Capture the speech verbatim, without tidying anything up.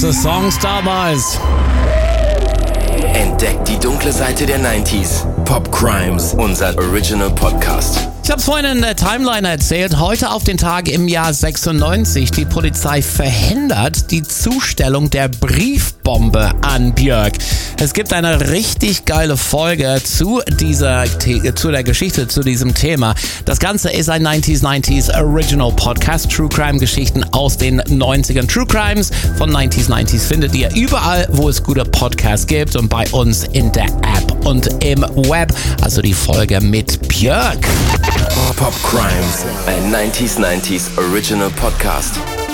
große Songs damals. Entdeckt die dunkle Seite der neunziger. Pop Crimes, unser Original Podcast. Ich habe es vorhin in der Timeline erzählt, heute auf den Tag im Jahr sechsundneunzig. Die Polizei verhindert die Zustellung der Briefbombe an Björk. Es gibt eine richtig geile Folge zu dieser zu der Geschichte, zu diesem Thema. Das Ganze ist ein neunziger neunziger Original Podcast. True Crime Geschichten aus den neunzigern. True Crimes von neunziger neunziger findet ihr überall, wo es gute Podcasts gibt und bei uns in der App und im Web. Also die Folge mit Björk. Pop Crimes, ein neunziger neunziger Original Podcast.